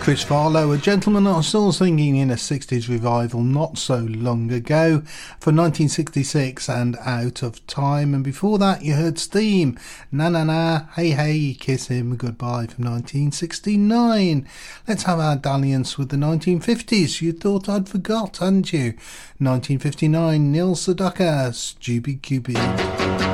Chris Farlow, a gentleman I saw singing in a 60s revival not so long ago for 1966 and Out of Time. And before that you heard Steam, Na Na Na, Hey Hey, Kiss Him Goodbye from 1969. Let's have our dalliance with the 1950s. You thought I'd forgot, hadn't you? 1959, Neil Sedaka, Stupid Cupid.